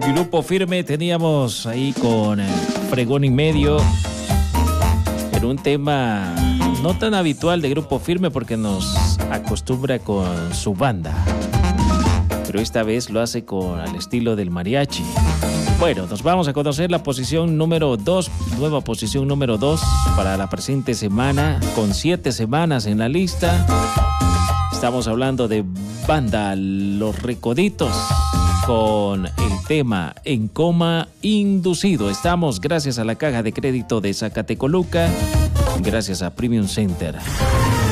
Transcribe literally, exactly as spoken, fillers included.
Grupo Firme teníamos ahí con eh, Fregón y Medio, pero un tema no tan habitual de Grupo Firme porque nos acostumbra con su banda, pero esta vez lo hace con el estilo del mariachi. Bueno, nos vamos a conocer la posición número dos, nueva posición número dos para la presente semana, con siete semanas en la lista. Estamos hablando de banda Los Recoditos con el tema En Coma Inducido. Estamos gracias a la Caja de Crédito de Zacatecoluca, gracias a Premium Center.